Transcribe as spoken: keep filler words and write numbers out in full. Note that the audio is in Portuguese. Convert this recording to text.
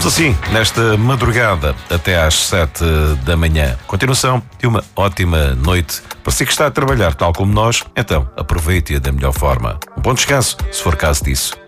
Vamos assim, nesta madrugada até às sete da manhã. Continuação de uma ótima noite. Para si que está a trabalhar tal como nós, então aproveite-a da melhor forma. Um bom descanso, se for caso disso.